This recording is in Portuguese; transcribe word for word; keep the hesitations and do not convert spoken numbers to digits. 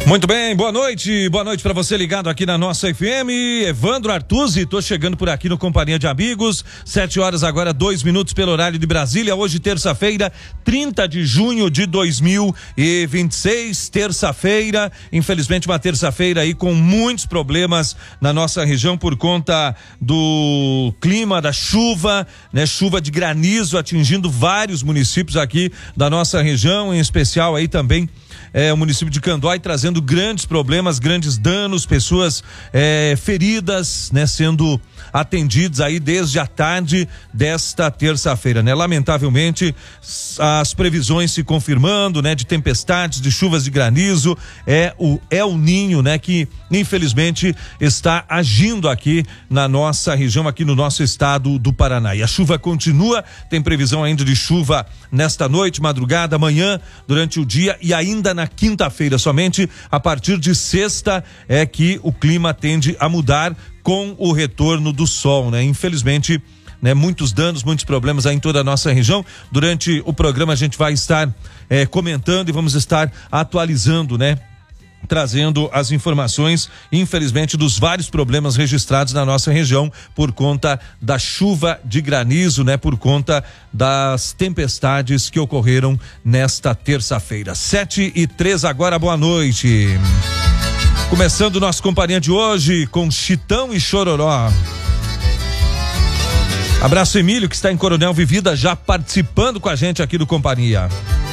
Muito bem, boa noite, boa noite para você ligado aqui na nossa F M, Evandro Artuzzi, tô chegando por aqui no Companhia de Amigos, sete horas agora, dois minutos pelo horário de Brasília, hoje terça-feira, trinta de junho de dois mil e vinte e seis, terça-feira, infelizmente uma terça-feira aí com muitos problemas na nossa região por conta do clima, da chuva, né, chuva de granizo atingindo vários municípios aqui da nossa região, em especial aí também É, o município de Candoai trazendo grandes problemas, grandes danos, pessoas é, feridas, né, sendo atendidos aí desde a tarde desta terça-feira, né? Lamentavelmente, as previsões se confirmando, né, de tempestades, de chuvas de granizo, é o El Ninho, né, que infelizmente está agindo aqui na nossa região, aqui no nosso estado do Paraná. E a chuva continua, tem previsão ainda de chuva nesta noite, madrugada, amanhã, durante o dia e ainda na quinta-feira, somente a partir de sexta é que o clima tende a mudar com o retorno do sol, né? Infelizmente, né, muitos danos, muitos problemas aí em toda a nossa região. Durante o programa a gente vai estar eh, comentando e vamos estar atualizando, né? Trazendo as informações, infelizmente, dos vários problemas registrados na nossa região por conta da chuva de granizo, né? Por conta das tempestades que ocorreram nesta terça-feira. Sete e três agora, boa noite. Começando o nosso Companhia de hoje com Chitão e Chororó. Abraço, Emílio, que está em Coronel Vivida, já participando com a gente aqui do Companhia.